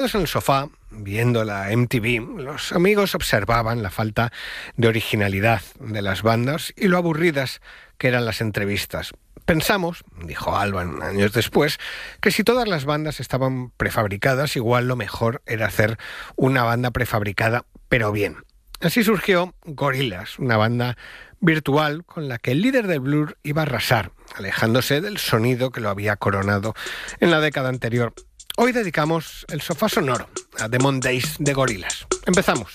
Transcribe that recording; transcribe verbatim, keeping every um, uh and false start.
En el sofá, viendo la M T V, los amigos observaban la falta de originalidad de las bandas y lo aburridas que eran las entrevistas. Pensamos, dijo Alban años después, que si todas las bandas estaban prefabricadas, igual lo mejor era hacer una banda prefabricada, pero bien. Así surgió Gorillaz, una banda virtual con la que el líder de Blur iba a arrasar, alejándose del sonido que lo había coronado en la década anterior. Hoy dedicamos el sofá sonoro a The Mondays de Gorillaz. Empezamos.